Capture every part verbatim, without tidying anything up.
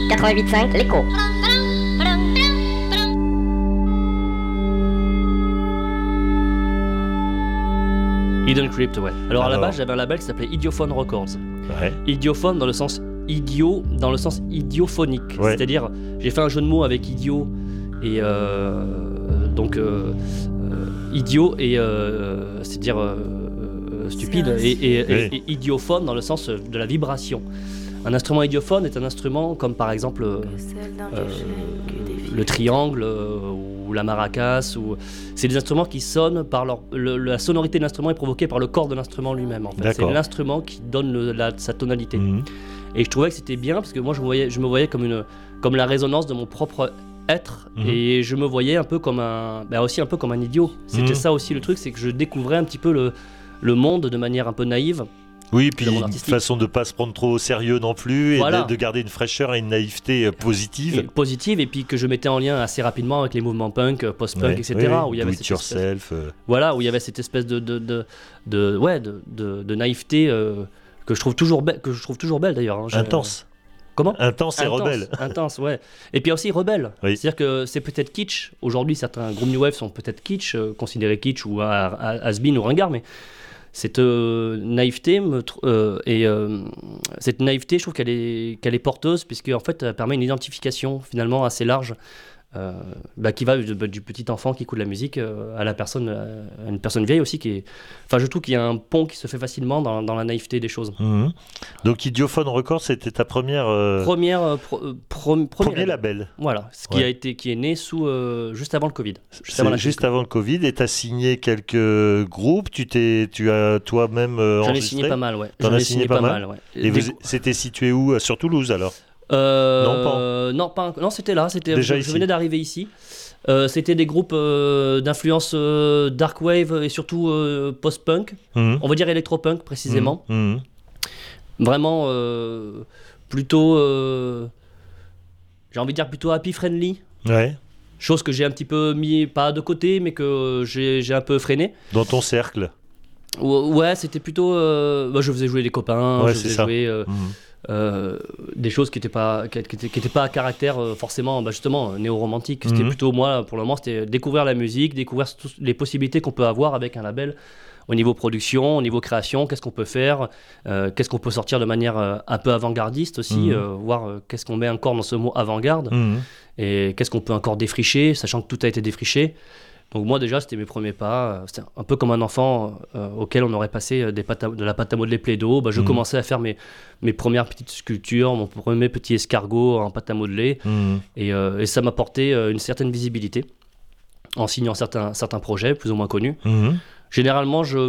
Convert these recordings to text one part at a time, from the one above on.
quatre-vingt-huit virgule cinq, l'écho. Hidden Crypt, ouais. Alors, Alors à la base, j'avais un label qui s'appelait Idiophone Records. Ouais. Idiophone dans le sens idiot, dans le sens idiophonique. Ouais. C'est-à-dire, j'ai fait un jeu de mots avec idiot et euh, donc euh, euh, idiot et euh, c'est-à-dire euh, euh, stupide et, et, Oui. et, et idiophone dans le sens de la vibration. Un instrument idiophone est un instrument comme par exemple euh, euh, le triangle euh, ou la maracas. Ou... C'est des instruments qui sonnent par leur... Le, la sonorité de l'instrument est provoquée par le corps de l'instrument lui-même. En fait. C'est D'accord. l'instrument qui donne le, la, sa tonalité. Mhm. Et je trouvais que c'était bien parce que moi je me voyais, je me voyais comme, une, comme la résonance de mon propre être. Mhm. Et je me voyais un peu comme un... Bah aussi un peu comme un idiot. C'était Mhm. ça aussi le truc, c'est que je découvrais un petit peu le, le monde de manière un peu naïve. Oui, puis le monde une artistique. façon de ne pas se prendre trop au sérieux non plus, et Voilà. de, de garder une fraîcheur et une naïveté euh, positive. Et positive, et puis que je mettais en lien assez rapidement avec les mouvements punk, euh, post-punk, Ouais, et cetera. oui, Où il y avait do cette it espèce, yourself. euh, voilà, où il y avait cette espèce de, de, de, de, ouais, de, de, de naïveté euh, que je trouve toujours belle, que je trouve toujours belle d'ailleurs. hein. Je- Intense. Comment Intense et Intense, rebelle. Intense, ouais. Et puis aussi rebelle. Oui. C'est-à-dire que c'est peut-être kitsch. Aujourd'hui, certains groupes new wave sont peut-être kitsch, euh, considérés kitsch ou à- à- has-been ou ringard, mais cette euh, naïveté me tr- euh, et euh, cette naïveté, je trouve qu'elle est qu'elle est porteuse puisque en fait, elle permet une identification finalement assez large. Euh, bah, qui va du, du petit enfant qui écoute la musique euh, à la personne, à une personne vieille aussi qui est. Enfin, je trouve qu'il y a un pont qui se fait facilement dans, dans la naïveté des choses. Mhm. Donc Idiophone Records, c'était ta première euh, Première, euh, pro- euh, pro- premier, premier label. Voilà, ce qui Ouais. a été, qui est né sous juste juste avant le Covid. Juste avant C'est la juste crise. avant le Covid, et tu as signé quelques groupes. Tu t'es, tu as toi-même euh, J'en ai enregistré. signé pas mal, ouais. T'en J'en as ai signé pas mal ouais. Et Des- vous, c'était situé où? Sur Toulouse alors? Euh, Non, pas non, pas un- non, c'était là. C'était. Déjà je, ici. je venais d'arriver ici. Euh, c'était des groupes euh, d'influence euh, dark wave et surtout euh, post-punk. Mhm. On va dire électro-punk précisément. Mhm. Mhm. Vraiment euh, plutôt. euh, j'ai envie de dire plutôt happy friendly. Ouais. Chose que j'ai un petit peu mis pas de côté, mais que j'ai j'ai un peu freiné. Dans ton cercle. Ou- Ouais, c'était plutôt. euh, bah, je faisais jouer des copains, Ouais, je c'est faisais ça. jouer euh, Mhm. euh, des choses qui n'étaient pas, qui, qui étaient, qui étaient pas à caractère euh, forcément, bah, justement, néo-romantique. C'était Mhm. plutôt, moi, pour le moment, c'était découvrir la musique, découvrir tous les possibilités qu'on peut avoir avec un label au niveau production, au niveau création, qu'est-ce qu'on peut faire, euh, qu'est-ce qu'on peut sortir de manière euh, un peu avant-gardiste aussi, Mhm. euh, voir euh, qu'est-ce qu'on met encore dans ce mot avant-garde Mhm. et qu'est-ce qu'on peut encore défricher, sachant que tout a été défriché. Donc moi déjà c'était mes premiers pas, euh, c'était un peu comme un enfant euh, auquel on aurait passé euh, des pâtes à- de la pâte à modeler Play-Doh. Bah, je Mhm. commençais à faire mes, mes premières petites sculptures, mon premier petit escargot en pâte à modeler Mhm. et, euh, et ça m'apportait euh, une certaine visibilité en signant certains, certains projets plus ou moins connus. Mhm. Généralement je,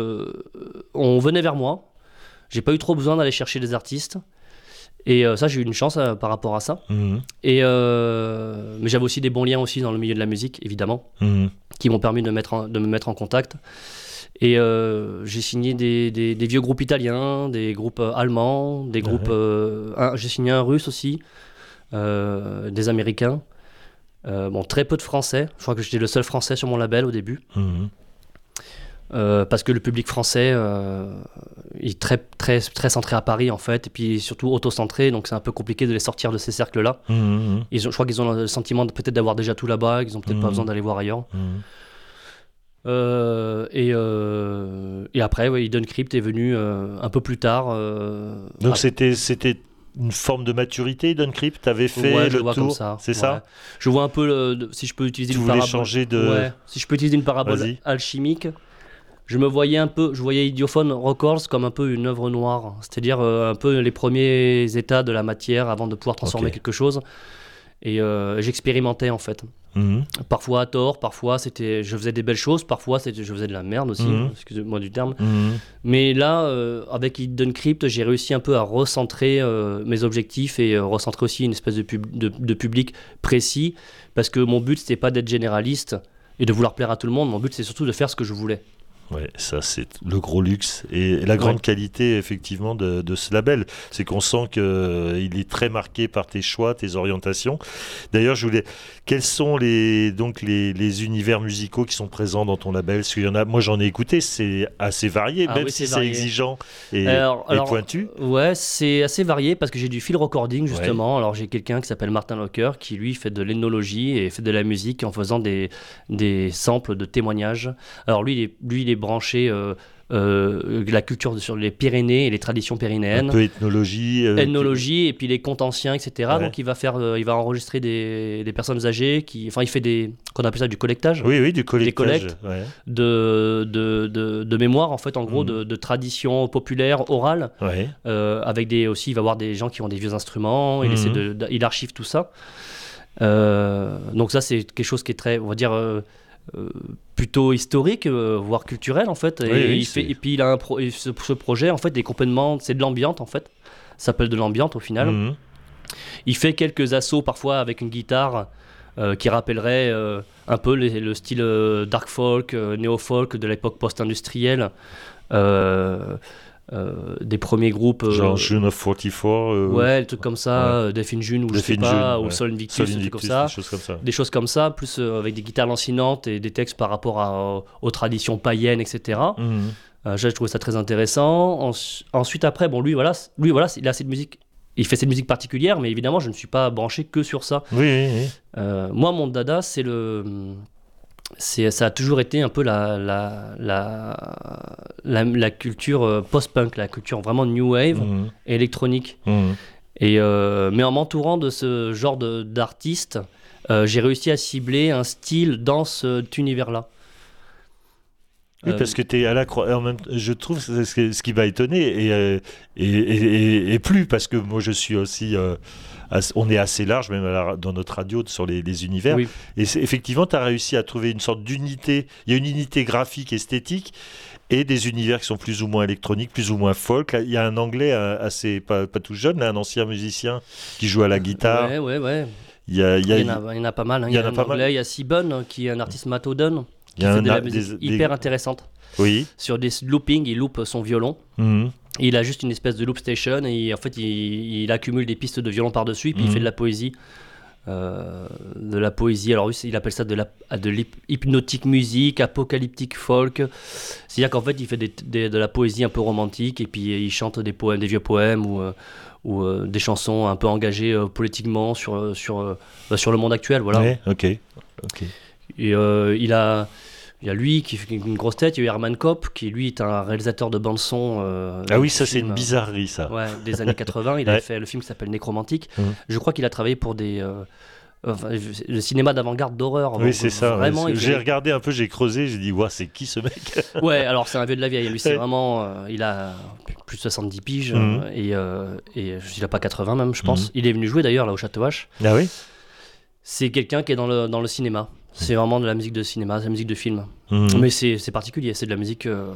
on venait vers moi, j'ai pas eu trop besoin d'aller chercher des artistes et euh, ça j'ai eu une chance euh, par rapport à ça. Mhm. Et euh, mais j'avais aussi des bons liens aussi dans le milieu de la musique évidemment, Mhm. qui m'ont permis de, mettre en- de me mettre en contact. Et euh, j'ai signé des, des- des vieux groupes italiens, des groupes euh, allemands, des groupes. Ouais. euh, un- j'ai signé un russe aussi, euh, des américains. Euh, bon, très peu de français. Je crois que j'étais le seul français sur mon label au début. Mhm. Euh, parce que le public français euh, est très, très, très centré à Paris en fait, et puis surtout auto-centré, donc c'est un peu compliqué de les sortir de ces cercles-là. Mhm. Ils ont, je crois qu'ils ont le sentiment de, peut-être d'avoir déjà tout là-bas, qu'ils ont peut-être Mhm. pas besoin d'aller voir ailleurs. Mhm. Euh, et, euh, et après, ouais, Hidden Crypt est venu euh, un peu plus tard. euh, Donc ah, c'était, c'était une forme de maturité, Hidden Crypt. T'avais fait ouais, je le vois tour, comme ça. c'est ouais. ça? Je vois un peu, le, de- si je peux utiliser Tu une voulais parabole. changer de- Ouais, si je peux utiliser une parabole Vas-y. alchimique. Je me voyais un peu, je voyais Idiophone Records comme un peu une œuvre noire, c'est-à-dire euh, un peu les premiers états de la matière avant de pouvoir transformer Ok. quelque chose. Et euh, j'expérimentais en fait. Mhm. Parfois à tort, parfois c'était, je faisais des belles choses, parfois c'était, je faisais de la merde aussi, Mhm. excusez-moi du terme. Mhm. Mais là, euh, avec Hidden Crypt, j'ai réussi un peu à recentrer euh, mes objectifs et euh, recentrer aussi une espèce de, pub- de, de public précis, parce que mon but c'était pas d'être généraliste et de vouloir plaire à tout le monde. Mon but c'est surtout de faire ce que je voulais. Ouais, ça c'est le gros luxe et la grande ouais. qualité effectivement de, de ce label, c'est qu'on sent qu'il euh, est très marqué par tes choix, tes orientations. D'ailleurs, je voulais, quels sont les donc les, les univers musicaux qui sont présents dans ton label? Parce qu'il y en a, moi j'en ai écouté, c'est assez varié, ah, même oui, si c'est, c'est exigeant et, alors, et alors, pointu. Ouais, c'est assez varié parce que j'ai du field recording justement. Ouais. Alors j'ai quelqu'un qui s'appelle Martin Locker qui lui fait de l'ethnologie et fait de la musique en faisant des des samples de témoignages. Alors lui, il est, lui, il est branché euh, euh, la culture sur les Pyrénées et les traditions pyrénéennes. Un peu ethnologie. Euh, ethnologie, et puis les contes anciens, et cetera. Ouais. Donc il va, faire, euh, il va enregistrer des, des personnes âgées, qui, enfin il fait des, qu'on appelle ça du collectage. Oui, oui, du collectage. Des collectes ouais. de, de, de, de mémoire, en fait, en gros, mmh. de, de traditions populaires, orales. Ouais. Euh, avec des, aussi, il va voir des gens qui ont des vieux instruments, il, mmh. essaie de, de, il archive tout ça. Euh, donc ça, c'est quelque chose qui est très, on va dire... Euh, Euh, plutôt historique, euh, voire culturel en fait. Et, oui, oui, il fait, et puis il a un pro, ce, ce projet en fait est complètement, c'est de l'ambiante en fait. Ça s'appelle de l'ambiante au final. Mm-hmm. Il fait quelques assauts parfois avec une guitare euh, qui rappellerait euh, un peu les, le style euh, dark folk, euh, néo folk de l'époque post-industrielle. Euh, Euh, des premiers groupes euh, genre June of quarante-quatre euh, ouais, des trucs comme ça, ouais. Death in June ou je sais pas June, ou ouais. Sol Invictus, Sol Invictus, comme ça. Des, choses comme ça. des choses comme ça plus euh, avec des guitares lancinantes et des textes par rapport à, aux, aux traditions païennes, etc. Mm-hmm. euh, je trouvais ça très intéressant. En, ensuite après bon lui voilà lui voilà il a cette musique, il fait cette musique particulière, mais évidemment je ne suis pas branché que sur ça. Oui, oui, oui. Euh, moi mon dada c'est le C'est, ça a toujours été un peu la, la, la, la, la culture post-punk, la culture vraiment new wave, mmh. électronique. Mmh. Et, euh, mais en m'entourant de ce genre de, d'artistes, euh, j'ai réussi à cibler un style dans cet univers-là. Oui, parce que tu es à la croix. En même, je trouve ce, ce qui va étonner, et, et, et, et, et plus, parce que moi je suis aussi. Euh, on est assez large, même à la, dans notre radio, sur les, les univers. Oui. Et c'est, effectivement, tu as réussi à trouver une sorte d'unité. Il y a une unité graphique, esthétique, et des univers qui sont plus ou moins électroniques, plus ou moins folk. Il y a un Anglais assez, pas, pas tout jeune, là, un ancien musicien qui joue à la guitare. Ouais, ouais, ouais. Il y, a, il, y a, il, y en a, il y en a pas mal. Hein. Il y, y en a, a un pas Anglais, mal. Il y a Seaburn, qui est un artiste Matt O'Donnell, qui fait de la musique des, hyper des... intéressante. Oui. Sur des loopings, il loupe son violon. Mm-hmm. Il a juste une espèce de loop station et en fait il, il accumule des pistes de violon par-dessus et puis mmh. il fait de la poésie. Euh, de la poésie, alors il appelle ça de, la, de l'hypnotique musique, apocalyptique folk. C'est-à-dire qu'en fait il fait des, des, de la poésie un peu romantique et puis il chante des poèmes, des vieux poèmes ou, euh, ou euh, des chansons un peu engagées euh, politiquement sur, sur, euh, sur le monde actuel. Voilà. Ouais, ok. okay. Et euh, il a... Il y a lui qui fait une grosse tête, il y a eu Herman Kopp qui lui est un réalisateur de bande-son. Euh, ah oui, ça film, c'est une bizarrerie ça. Ouais, des années quatre-vingts, il ouais. avait fait le film qui s'appelle Nécromantique. Mmh. Je crois qu'il a travaillé pour des... Euh, enfin, le cinéma d'avant-garde d'horreur. Oui, c'est ça. Vraiment, ouais. J'ai fait... regardé un peu, j'ai creusé, j'ai dit, ouais, c'est qui ce mec? Ouais, alors c'est un vieux de la vieille. Lui, c'est vraiment... Euh, il a plus de soixante-dix piges mmh. et, euh, et il n'a pas quatre-vingts même, je pense. Mmh. Il est venu jouer d'ailleurs là au Château H. Ah oui? C'est quelqu'un qui est dans le, dans le cinéma. C'est vraiment de la musique de cinéma, c'est de la musique de film. Mmh. Mais c'est, c'est particulier, c'est de la musique... Euh,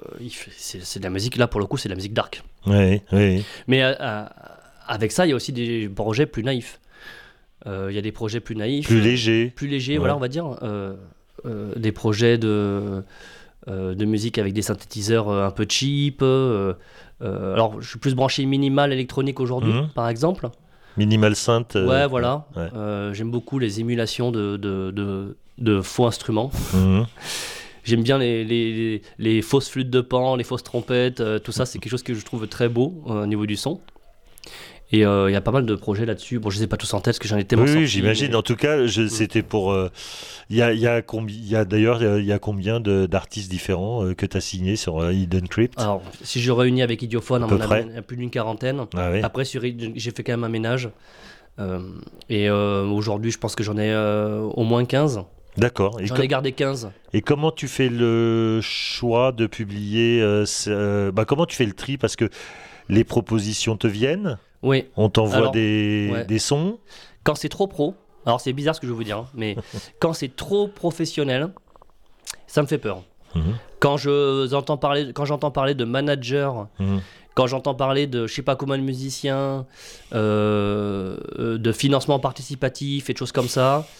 c'est, c'est de la musique, là pour le coup, c'est de la musique dark. Oui, oui. Mais euh, avec ça, il y a aussi des projets plus naïfs. Il euh, y a des projets plus naïfs. Plus légers. Plus légers, ouais. Voilà, on va dire. Euh, euh, des projets de, euh, de musique avec des synthétiseurs un peu cheap. Euh, euh, alors, je suis plus branché minimal électronique aujourd'hui, mmh. par exemple. Minimal synth. Euh, ouais, voilà. Ouais. Euh, j'aime beaucoup les émulations de, de, de, de faux instruments. Mmh. J'aime bien les, les, les, les fausses flûtes de pan, les fausses trompettes. Euh, tout ça, c'est quelque chose que je trouve très beau euh, au niveau du son. Et il euh, y a pas mal de projets là-dessus. Bon, je ne les ai pas tous en tête parce que j'en ai tellement oui, sorti. Oui, j'imagine. Mais... En tout cas, je, mmh. c'était pour... Il euh, y, a, y, a combi- y a d'ailleurs il y a combien de, d'artistes différents euh, que tu as signés sur euh, Hidden Crypt? Alors, si je réunis avec Idiophone, on a plus d'une quarantaine. Ah, oui. Après, sur, j'ai fait quand même un ménage. Euh, et euh, aujourd'hui, je pense que j'en ai euh, au moins quinze. D'accord. Et j'en com- ai gardé quinze. Et comment tu fais le choix de publier euh, euh, bah, comment tu fais le tri? Parce que les propositions te viennent. Oui. On t'envoie alors, des, ouais. des sons. Quand c'est trop pro, alors c'est bizarre ce que je vais vous dire, hein, mais quand c'est trop professionnel, ça me fait peur. Mmh. Quand, je, entends parler, quand j'entends parler de manager, mmh. quand j'entends parler de je sais pas comment de musicien, euh, de financement participatif et de choses comme ça,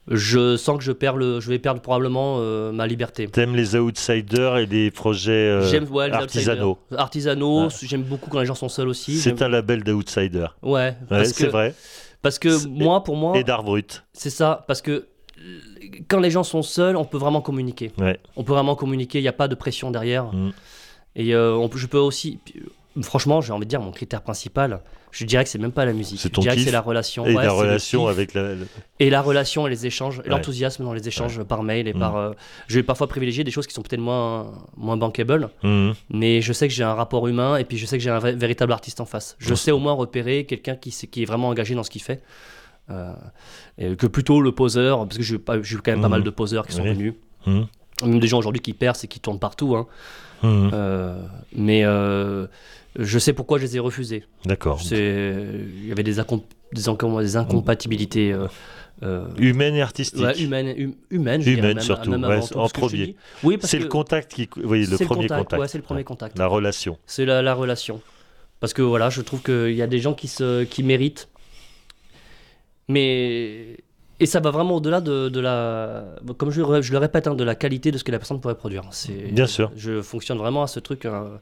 je sens que je, perds le, je vais perdre probablement euh, ma liberté. T'aimes les outsiders et les projets euh, J'aime, ouais, les artisanaux. outsiders. Artisanaux, Ouais. j'aime beaucoup quand les gens sont seuls aussi. C'est j'aime... un label d'outsider. Ouais, Ouais, parce c'est que, vrai. Parce que C'est- moi, pour moi, Et d'art brut. c'est ça. Parce que quand les gens sont seuls, on peut vraiment communiquer. Ouais. On peut vraiment communiquer, il n'y a pas de pression derrière. Mm. Et euh, on peut, je peux aussi... Franchement, j'ai envie de dire, mon critère principal, je dirais que c'est même pas la musique. C'est Je ton dirais que kiff c'est la relation. Et Ouais, la c'est le relation kiff. avec la. le- Et la relation et les échanges, et Ouais. l'enthousiasme dans les échanges par mail et Mm. par. euh, je vais parfois privilégier des choses qui sont peut-être moins, moins bankable, Mhm. mais je sais que j'ai un rapport humain et puis je sais que j'ai un vrai- véritable artiste en face. Je Ouais. sais au moins repérer quelqu'un qui, s- qui est vraiment engagé dans ce qu'il fait. Euh, et que plutôt le poseur, parce que j'ai eu pas- j'ai eu quand même pas Mhm. mal de poseurs qui sont Oui. venus. Mhm. Même des gens aujourd'hui qui percent et qui tournent partout. Hein. Mhm. Euh, mais euh, je sais pourquoi je les ai refusés. D'accord. C'est- Il y avait des, incom- des, incom- des incompatibilités euh, euh, Humaine et artistique. ouais, humaines, hum- humaines, je dirais Humaine même, surtout, même ouais, avant tout, en parce que je te premier. dis- Oui, parce C'est que le contact qui. Oui, le c'est premier contact, contact. ouais, c'est le premier Ouais. contact. La relation. C'est la, la relation. Parce que voilà, je trouve qu'il y a des gens qui, se, qui méritent. Mais. Et ça va vraiment au-delà de, de la. Comme je, le- je le répète, hein, de la qualité de ce que la personne pourrait produire. C'est, Bien sûr. Je fonctionne vraiment à ce truc. hein.